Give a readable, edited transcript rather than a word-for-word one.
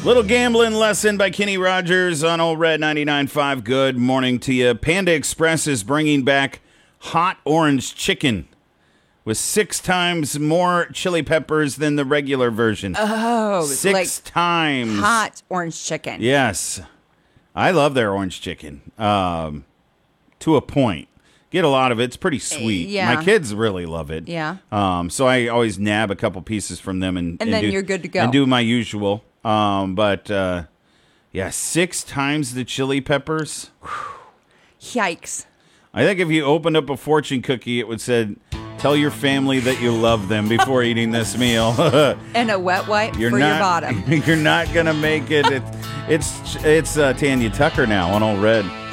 Little gambling lesson by Kenny Rogers on Old Red 99.5. Good morning to you. Panda Express is bringing back hot orange chicken with 6 times more chili peppers than the regular version. Oh, 6 times. Hot orange chicken. Yes. I love their orange chicken to a point. Get a lot of it. It's pretty sweet. Yeah. My kids really love it. Yeah. So I always nab a couple pieces from them and then you're good to go. And do my usual. But 6 times the chili peppers. Yikes. I think if you opened up a fortune cookie, it would say, "Tell your family that you love them before eating this meal." And a wet wipe for your bottom. You're not gonna make it. It's Tanya Tucker now on Old Red.